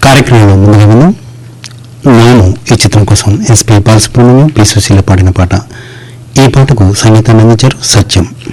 కార్యక్రమంలో ముందుగా విన్నాం నేను ఈ చిత్రం కోసం ఎస్పీ బాలసుబ్రహ్మణ్యం పి సుశీల పాడిన పాట. ఈ పాటకు సంగీతాన్ని అందించారు సత్యం.